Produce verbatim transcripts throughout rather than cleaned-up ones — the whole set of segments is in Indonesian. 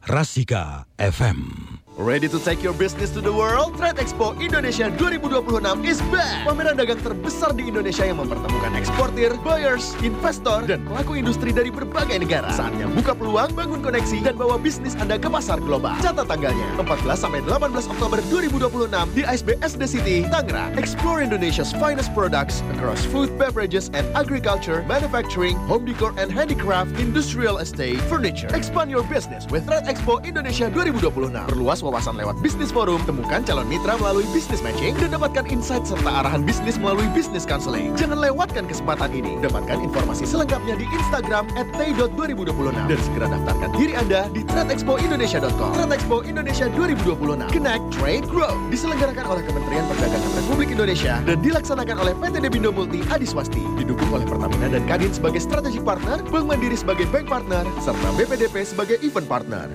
Rasika F M. Ready to take your business to the world? Trade Expo Indonesia dua ribu dua puluh enam is back! Pameran dagang terbesar di Indonesia yang mempertemukan eksportir, buyers, investor, dan pelaku industri dari berbagai negara. Saatnya buka peluang, bangun koneksi, dan bawa bisnis Anda ke pasar global. Catat tanggalnya, empat belas sampai delapan belas Oktober dua ribu dua puluh enam di A S B S D City, Tangerang. Explore Indonesia's finest products across food, beverages, and agriculture, manufacturing, home decor and handicraft, industrial estate, furniture. Expand your business with Trade Expo Indonesia dua ribu dua puluh enam. Perluas wawasan lewat bisnis forum, temukan calon mitra melalui business matching, dan dapatkan insight serta arahan bisnis melalui business counseling. Jangan lewatkan kesempatan ini. Dapatkan informasi selengkapnya di Instagram at tay dot dua ribu dua puluh enam dan segera daftarkan diri Anda di trade expo indonesia dot com. Trade Expo Indonesia dua ribu dua puluh enam. Connect, Trade, Grow. Diselenggarakan oleh Kementerian Perdagangan Republik Indonesia dan dilaksanakan oleh P T D Bindo Multi Adiswasti. Didukung oleh Pertamina dan Kadin sebagai strategic partner, Bank Mandiri sebagai bank partner, serta B P D P sebagai event partner.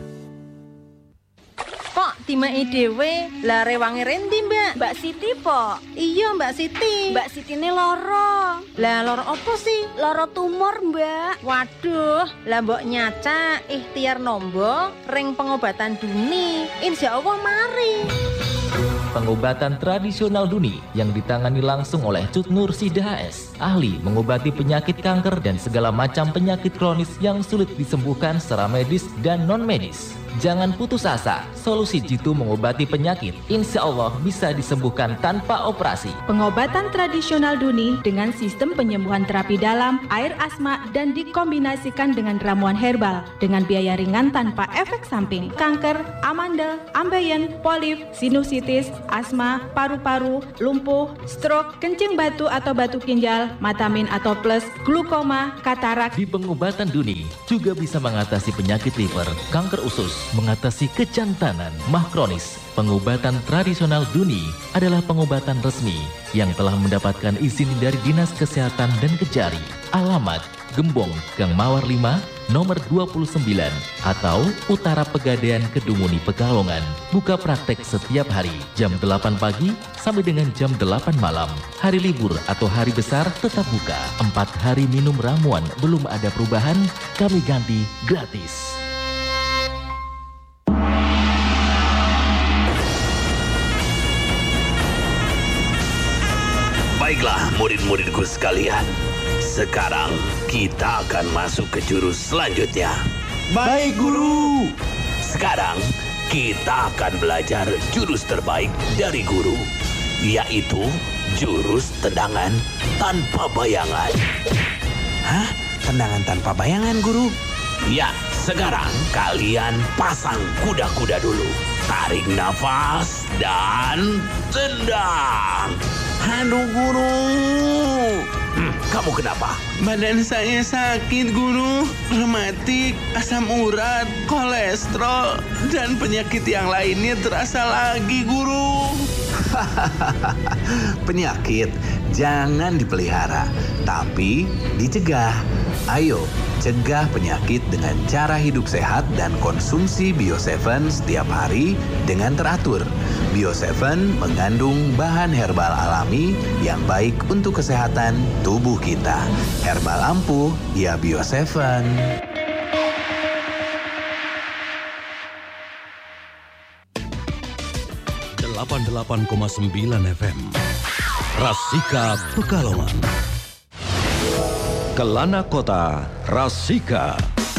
Kok timai dewe lah rewangi rendi mbak? Mbak Siti po. Iya Mbak Siti. Mbak Siti ini loro. Lah loro apa sih? Loro tumor mbak. Waduh, lah mbok nyaca ikhtiar nombo ring pengobatan duni. Insya Allah mari. Pengobatan tradisional duni yang ditangani langsung oleh Cut Nur Sida H S, ahli mengobati penyakit kanker dan segala macam penyakit kronis yang sulit disembuhkan secara medis dan non-medis. Jangan putus asa, solusi jitu mengobati penyakit insya Allah bisa disembuhkan tanpa operasi. Pengobatan tradisional duni dengan sistem penyembuhan terapi dalam, air asma, dan dikombinasikan dengan ramuan herbal dengan biaya ringan tanpa efek samping. Kanker, amandel, ambeien, polip, sinusitis, asma, paru-paru, lumpuh, stroke, kencing batu atau batu ginjal, matamin atau plus, glukoma, katarak. Di pengobatan duni juga bisa mengatasi penyakit liver, kanker usus, mengatasi kejantanan, mah kronis. Pengobatan tradisional duni adalah pengobatan resmi yang telah mendapatkan izin dari Dinas Kesehatan dan Kejari. Alamat Gembong, Gang Mawar lima, nomor dua puluh sembilan atau Utara Pegadaian, Kedumuni, Pekalongan. Buka praktek setiap hari jam delapan pagi sampai dengan jam delapan malam. Hari libur atau hari besar tetap buka. Empat hari minum ramuan belum ada perubahan, kami ganti gratis. Baiklah murid-muridku sekalian, sekarang kita akan masuk ke jurus selanjutnya. Baik guru. Sekarang kita akan belajar jurus terbaik dari guru, yaitu jurus tendangan tanpa bayangan. Hah? Tendangan tanpa bayangan guru? Ya, sekarang kalian pasang kuda-kuda dulu. Tarik nafas dan tendang. Aduh guru. Hmm, kamu kenapa? Badan saya sakit guru. Rematik, asam urat, kolesterol, dan penyakit yang lainnya terasa lagi guru. Penyakit jangan dipelihara, tapi dicegah. Ayo, cegah penyakit dengan cara hidup sehat dan konsumsi Bio tujuh setiap hari dengan teratur. Bio tujuh mengandung bahan herbal alami yang baik untuk kesehatan tubuh kita. Herbal ampuh, ya Bio tujuh. delapan puluh delapan koma sembilan F M Rasika Pekalongan. Kelana Kota Rasika.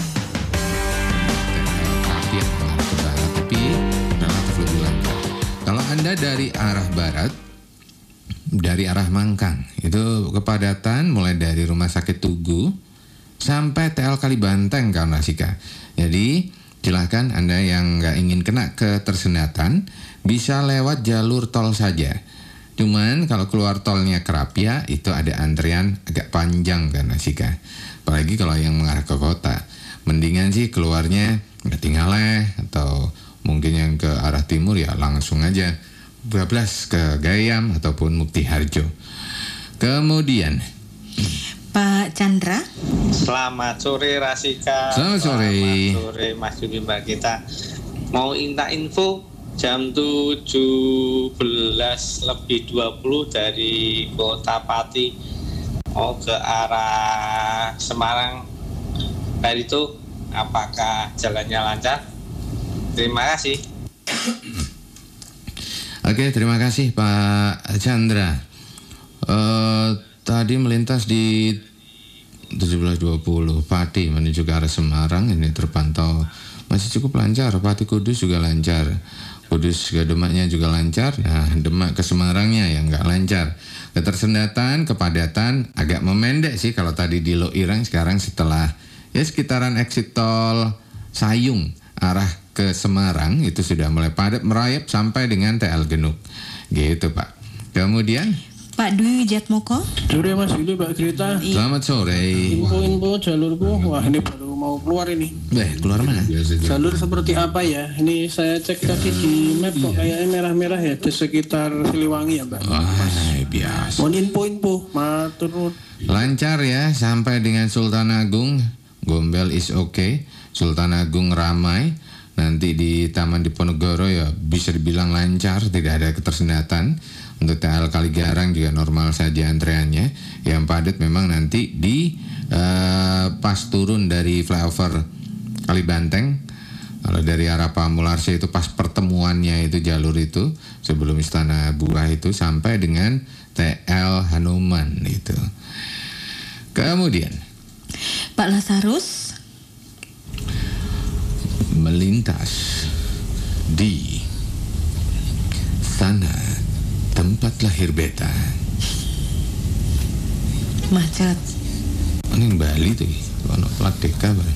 Tapi relatif lebih lancar. Kalau Anda dari arah barat, dari arah Mangkang, itu kepadatan mulai dari Rumah Sakit Tugu sampai T L Kalibanteng kan Rasika. Jadi silahkan Anda yang nggak ingin kena ketersendatan bisa lewat jalur tol saja. Cuman kalau keluar tolnya Kerapia itu ada antrian agak panjang kan Rasika. Apalagi kalau yang mengarah ke kota. Mendingan sih keluarnya Tinggaleh atau mungkin yang ke arah timur ya langsung aja bablas ke Gayam ataupun Mukti Harjo. Kemudian Pak Chandra. Selamat sore Rasika. Selamat sore. Selamat sore Mas Juni Mbak kita. Mau minta info jam tujuh belas lebih dua puluh dari Kota Pati mau ke arah Semarang. Dari itu apakah jalannya lancar? Terima kasih. Oke, terima kasih Pak Chandra. Uh, tadi melintas di tujuh belas dua puluh Pati menuju ke arah Semarang ini terpantau masih cukup lancar. Pati Kudus juga lancar. Kudus ke Demaknya juga lancar. Nah, Demak ke Semarangnya yang nggak lancar. Ketersendatan, kepadatan agak memendek sih kalau tadi di Loirang. Sekarang setelah ya sekitaran exit tol Sayung arah ke Semarang itu sudah mulai padat merayap sampai dengan T L Genuk gitu Pak. Kemudian Pak Dwi Wijatmoko. Sore Mas Willy, Pak Greta. Selamat sore. Info-info jalurku, wah ini baru mau keluar ini. Eh, keluar mana? Jalur seperti apa ya? Ini saya cek tadi di map kok kayaknya merah-merah ya, di sekitar Siliwangi ya Pak. Wah, biasa. Mohon info-info, matur nuwun. Lancar ya sampai dengan Sultan Agung. Gombel is okay. Sultan Agung ramai. Nanti di Taman Diponegoro ya bisa dibilang lancar, tidak ada ketersendatan. Untuk T L Kaligarang juga normal saja antreannya. Yang padat memang nanti di uh, pas turun dari flyover Kalibanteng. Kalau dari arah Pamularse itu pas pertemuannya itu jalur itu sebelum Istana Buah itu sampai dengan T L Hanuman itu. Kemudian Pak Lazarus melintas di sana tempat lahir beta. Macet. Ini Bali tuh, ono plat deka bareng.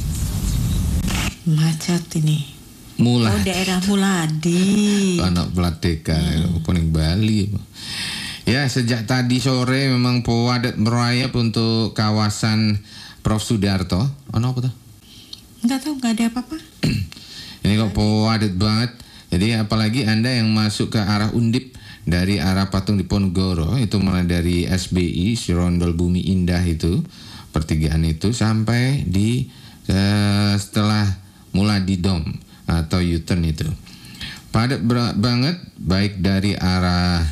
Macet ini. Mulai. Oh, daerah Muladi. Ono plat deka, hmm. Kuning Bali. Ya, sejak tadi sore memang padat merayap untuk kawasan Prof Sudarto. Ono apa tuh? Enggak tahu, enggak ada apa-apa. Ini kok padat banget. Jadi apalagi Anda yang masuk ke arah Undip dari arah Patung Diponegoro itu mulai dari S B I Sirondol Bumi Indah itu pertigaan itu sampai di uh, setelah Muladi Dom atau U-turn itu padat banget baik dari arah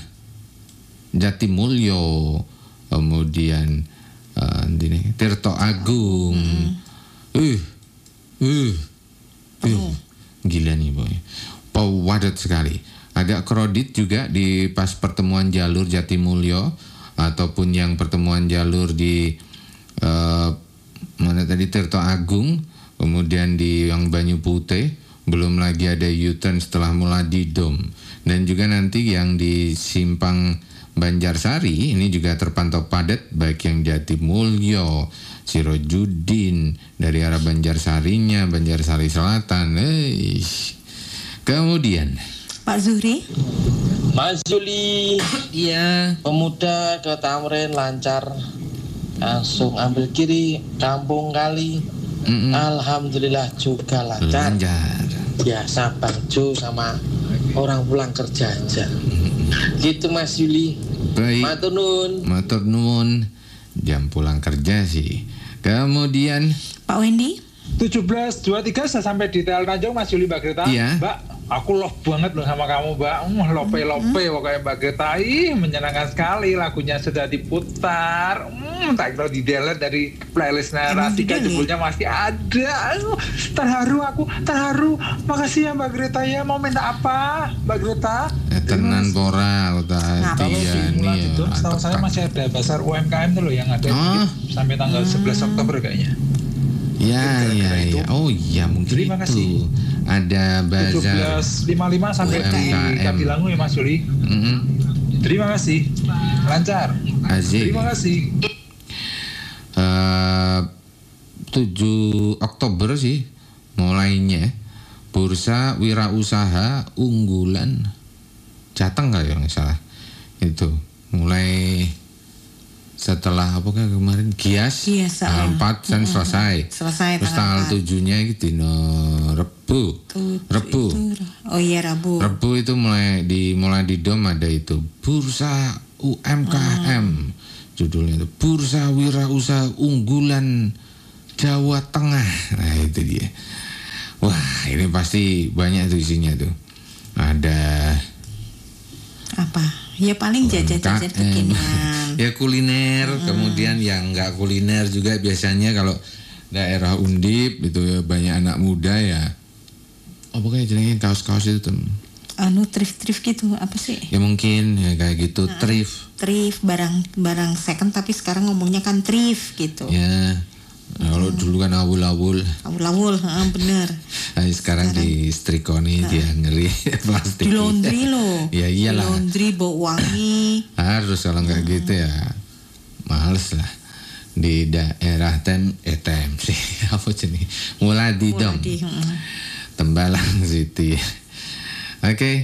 Jatimulyo kemudian uh, ini Tirto Agung. Mm-hmm. uh uh uh gila nih boy, padat sekali. Agak kredit juga di pas pertemuan jalur Jatimulyo ataupun yang pertemuan jalur di uh, mana tadi Tirto Agung, kemudian di yang Banyu Putih, belum lagi ada U-turn setelah Muladi Dom, dan juga nanti yang di Simpang Banjarsari ini juga terpantau padat baik yang Jatimulyo, Sirojudin dari arah Banjarsarinya, Banjarsari Selatan. Eish. Kemudian Pak Zuhri. Mas Zuli. Iya. Pemuda ke Tamrin lancar. Langsung ambil kiri Kampung Kali. Mm-mm. Alhamdulillah juga lancar. Lancar. Biasa Bang Jo sama orang pulang kerja aja. Mm-mm. Gitu Mas Zuli. Baik. Matur nuwun. Matur nuwun. Jam pulang kerja sih. Kemudian Pak Wendy. tujuh belas dua puluh tiga saya sampai di T L Tanjung Mas Juli Mbak Greta. Iya. Mbak, aku love banget loh sama kamu Mbak. Uh, lope-lope mm-hmm. pokoknya Mbak Greta. Ih, menyenangkan sekali, lagunya sudah diputar. Hmm, tak kira di-delete dari playlistnya Rasika, jebulnya masih ada. Uh, terharu aku, terharu. Makasih ya Mbak Greta ya. Mau minta apa Mbak Greta? Eh, tenan pora aku tadi ya nih. Setahu saya masih ada Pasar U M K M tuh loh yang ada oh. sampai tanggal hmm. sebelas Oktober kayaknya. Ya, ya, ya. Oh iya, mungkin terima itu. Kasih. Ada bazar tujuh belas lima puluh lima sampai di Katilangu ya Mas Juli. Mm-hmm. Terima kasih. Lancar. Azik. Terima kasih. Uh, tujuh Oktober sih mulainya Bursa Wirausaha Unggulan Jateng kali ya nggak salah. Itu mulai setelah apa kan kemarin Gias, Gias tanggal empat kan selesai. Selesai terus tanggal tujuhnya gitu no Rebu. Rebu. Itu, oh iya Rabu. Rebu itu mulai di mulai di Dom ada itu Bursa U M K M. Hmm. Judulnya itu Bursa Wirausaha Unggulan Jawa Tengah. Nah, itu dia. Wah, ini pasti banyak tuh isinya tuh. Ada apa? Ya paling jajan-jajan kekinian. Ya kuliner, hmm. kemudian yang nggak kuliner juga biasanya kalau daerah Undip itu ya banyak anak muda ya Oh pokoknya jenengin kaos-kaos itu tuh. Anu thrift-thrift gitu apa sih? Ya mungkin ya kayak gitu Nah, thrift. Thrift barang barang second tapi sekarang ngomongnya kan thrift gitu. Ya. Nah, kalau hmm. dulu kan awul-awul. Awul-awul, heeh bener. Nah, sekarang, sekarang di strikoni nah. dia ngeri plastik. Di laundry loh. Ya iyalah. Di laundry bau wangi. Harus kalau nggak hmm. gitu ya males lah. Di daerah tem eh tem sih apa jenis Muladi dong. Hmm. Tembalang City. Oke, okay.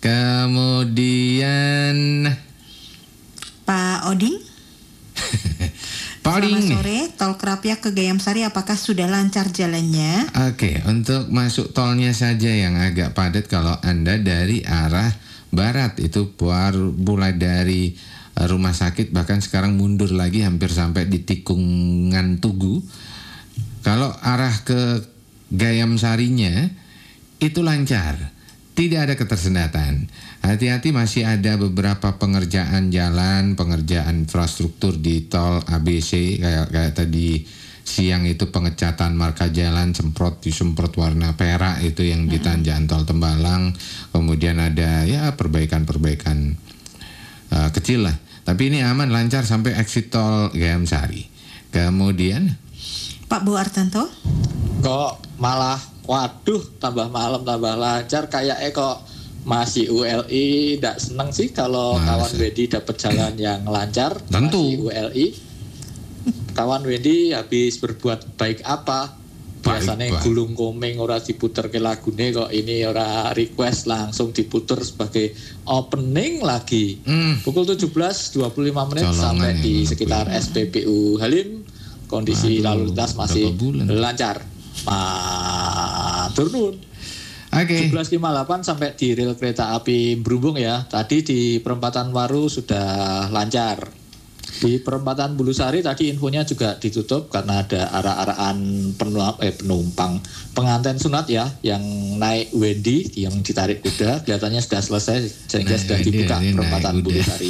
Kemudian Pak Oding. Pak Oding. Selamat sore, tol Krapia ke Gayam Sari apakah sudah lancar jalannya? Oke, okay. Untuk masuk tolnya saja yang agak padat kalau Anda dari arah barat itu baru mulai dari rumah sakit bahkan sekarang mundur lagi hampir sampai di tikungan Tugu. Kalau arah ke Gayam Sarinya itu lancar. Tidak ada ketersendatan. Hati-hati masih ada beberapa pengerjaan jalan, pengerjaan infrastruktur di tol A B C kayak kayak tadi siang itu pengecatan marka jalan semprot disemprot warna perak itu yang di tanjakan tol Tembalang. Kemudian ada ya perbaikan-perbaikan uh, kecil lah. Tapi ini aman lancar sampai exit tol Gayam Sari. Kemudian Pak Bu Artanto. Kok malah waduh, tambah malam tambah lancar kayak eh kok masih U L I. Tidak seneng sih kalau Masa. kawan Wendy dapat jalan yang lancar. Tentu. Masih U L I. Kawan Wendy habis berbuat baik apa? Biasanya baik, gulung komeng ora diputer ke lagune kok ini ora request langsung diputer sebagai opening lagi. Mm. Pukul tujuh belas dua puluh lima menit Colongan sampai di sekitar S P B U Halim. Kondisi Aduh, lalu lintas masih lancar. Matur nuwun. Oke. tujuh belas lima puluh delapan sampai di rel kereta api Berhubung ya. Tadi di perempatan Waru sudah lancar. Di perempatan Bulusari tadi infonya juga ditutup karena ada arah-arahan penumpang, eh, penumpang pengantin sunat ya yang naik Wendy yang ditarik kuda kelihatannya sudah selesai sehingga nah, sudah dibuka ini, perempatan Bulusari.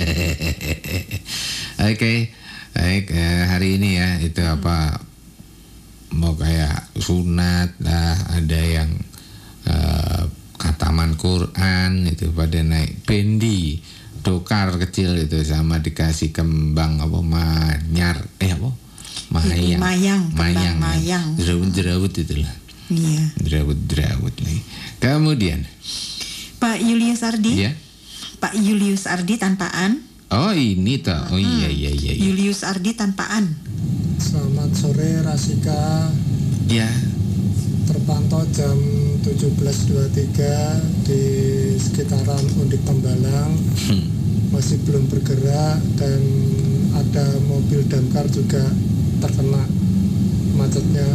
Oke. Okay. Baik, eh, hari ini ya itu hmm. apa mau kayak sunat lah, ada yang uh, khataman Quran itu pada naik bendi, dokar kecil itu sama dikasih kembang apa manyar eh apa mayang mayang mayang mayang jerawut-jerawut itulah. Iya. Jerawut-jerawut lagi. Kemudian Pak Julius Ardi. Iya. Pak Julius Ardi tanpa an. Oh ini toh. Oh hmm. iya iya iya. Julius Ardi tanpa an. Selamat sore Rasika. Ya. Terpantau jam tujuh belas dua puluh tiga di sekitaran Undik Tembalang. Hmm. Masih belum bergerak dan ada mobil damkar juga terkena macetnya.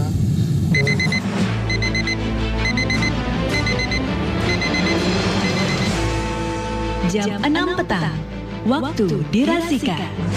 Jam enam petang. Waktu di Rasika.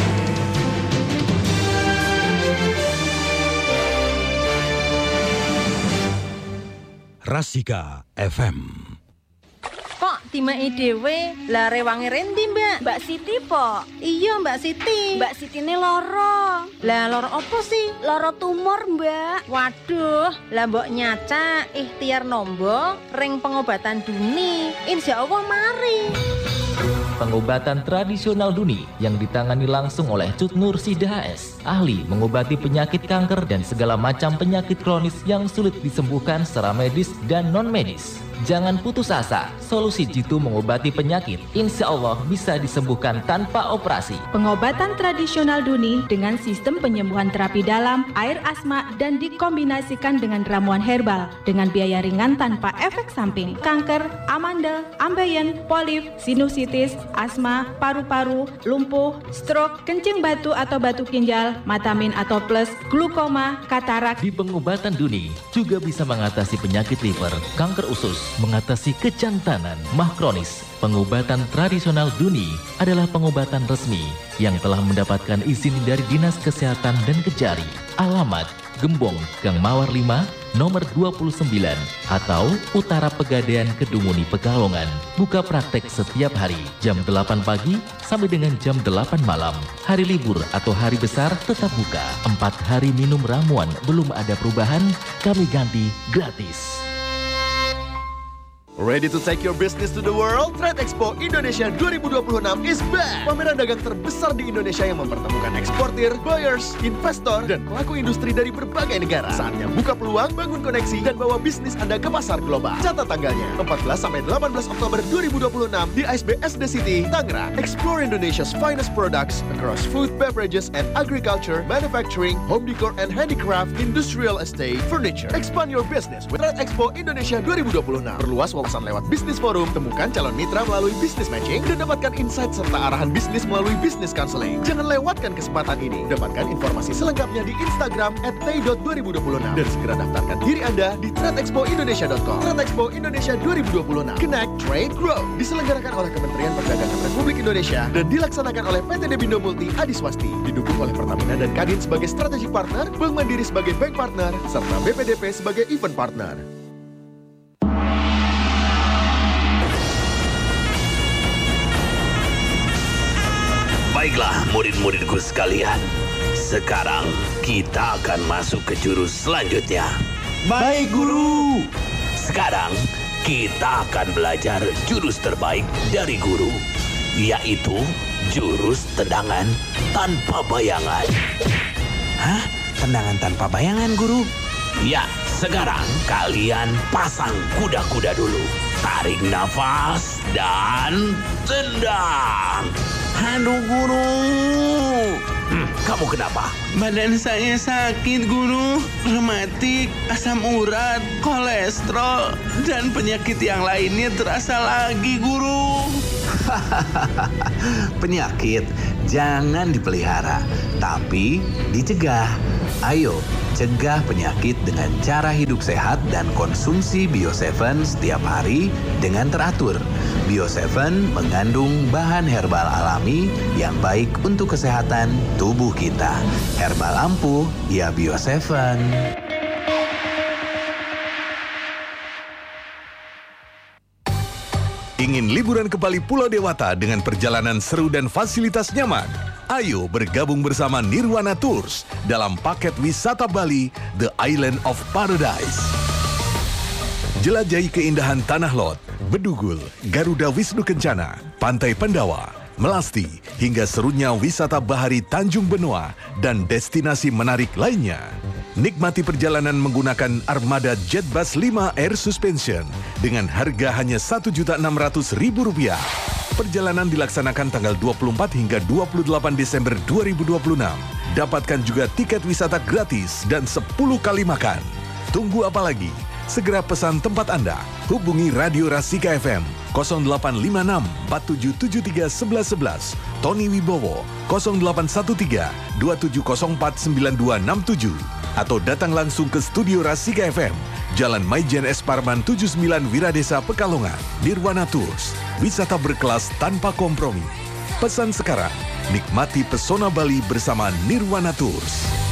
Rasika F M. Kok timai dhewe lah rewangi rendi Mbak? Mbak Siti po. Iya Mbak Siti. Mbak Siti ini loro. Lah loro apa sih? Loro tumor Mbak. Waduh, lah mbok nyaca ikhtiar nombo ring pengobatan duni. Insya Allah mari. Pengobatan tradisional Duni yang ditangani langsung oleh Cut Nur Sida H S, ahli mengobati penyakit kanker dan segala macam penyakit kronis yang sulit disembuhkan secara medis dan non-medis. Jangan putus asa, solusi jitu mengobati penyakit insya Allah bisa disembuhkan tanpa operasi. Pengobatan tradisional Duni dengan sistem penyembuhan terapi dalam, air asma, dan dikombinasikan dengan ramuan herbal dengan biaya ringan tanpa efek samping. Kanker, amandel, ambeien, polip, sinusitis, asma, paru-paru, lumpuh, stroke, kencing batu atau batu ginjal, matamin atau plus, glukoma, katarak. Di pengobatan Duni juga bisa mengatasi penyakit liver, kanker usus, mengatasi kejantanan, mah kronis. Pengobatan tradisional Duni adalah pengobatan resmi yang telah mendapatkan izin dari Dinas Kesehatan dan Kejari. Alamat Gembong, Gang Mawar lima, nomor dua puluh sembilan atau Utara Pegadaian Kedunguni Pekalongan. Buka praktek setiap hari jam delapan pagi sampai dengan jam delapan malam. Hari libur atau hari besar tetap buka. Empat hari minum ramuan belum ada perubahan, kami ganti gratis. Ready to take your business to the world? Trade Expo Indonesia dua ribu dua puluh enam is back! Pameran dagang terbesar di Indonesia yang mempertemukan eksportir, buyers, investor, dan pelaku industri dari berbagai negara. Saatnya buka peluang, bangun koneksi, dan bawa bisnis Anda ke pasar global. Catat tanggalnya, empat belas sampai delapan belas Oktober dua ribu dua puluh enam di I S B S D City, Tangerang. Explore Indonesia's finest products across food, beverages, and agriculture, manufacturing, home decor and handicraft, industrial estate, furniture. Expand your business with Trade Expo Indonesia dua ribu dua puluh enam. Perluas wawasan lewat bisnis forum, temukan calon mitra melalui business matching, dan dapatkan insight serta arahan bisnis melalui business counseling. Jangan lewatkan kesempatan ini. Dapatkan informasi selengkapnya di Instagram at tay dot dua ribu dua puluh enam dan segera daftarkan diri Anda di trade expo indonesia dot com. Trade Expo Indonesia dua ribu dua puluh enam. Connect, Trade, Grow. Diselenggarakan oleh Kementerian Perdagangan Republik Indonesia dan dilaksanakan oleh P T D Bindo Multi Adiswasti. Didukung oleh Pertamina dan Kadin sebagai strategic partner, Bank Mandiri sebagai bank partner, serta B P D P sebagai event partner. Baiklah murid-muridku sekalian, sekarang kita akan masuk ke jurus selanjutnya. Baik, Guru. Sekarang kita akan belajar jurus terbaik dari guru, yaitu jurus tendangan tanpa bayangan. Hah? Tendangan tanpa bayangan, Guru? Ya, sekarang kalian pasang kuda-kuda dulu. Tarik nafas dan tendang. Aduh, Guru. Hmm, kamu kenapa? Badan saya sakit, Guru. Rematik, asam urat, kolesterol, dan penyakit yang lainnya terasa lagi, Guru. Penyakit jangan dipelihara, tapi dicegah. Ayo, cegah penyakit dengan cara hidup sehat dan konsumsi Bio tujuh setiap hari dengan teratur. Bio tujuh mengandung bahan herbal alami yang baik untuk kesehatan tubuh kita. Herbal ampuh, ya Bio tujuh. Ingin liburan ke Bali Pulau Dewata dengan perjalanan seru dan fasilitas nyaman? Ayo bergabung bersama Nirwana Tours dalam paket wisata Bali, The Island of Paradise. Jelajahi keindahan Tanah Lot, Bedugul, Garuda Wisnu Kencana, Pantai Pendawa, Melasti, hingga serunya wisata bahari Tanjung Benoa dan destinasi menarik lainnya. Nikmati perjalanan menggunakan armada Jetbus lima Air Suspension dengan harga hanya satu juta enam ratus ribu rupiah. Perjalanan dilaksanakan tanggal dua puluh empat hingga dua puluh delapan Desember dua ribu dua puluh enam. Dapatkan juga tiket wisata gratis dan sepuluh kali makan. Tunggu apa lagi? Segera pesan tempat Anda. Hubungi Radio Rasika F M nol delapan lima enam empat tujuh tujuh tiga satu satu satu satu, Tony Wibowo nol delapan satu tiga dua tujuh nol empat sembilan dua enam tujuh, atau datang langsung ke studio Rasika F M, Jalan Maijen S. Parman tujuh puluh sembilan Wiradesa, Pekalongan. Nirwana Tours, wisata berkelas tanpa kompromi. Pesan sekarang, nikmati pesona Bali bersama Nirwana Tours.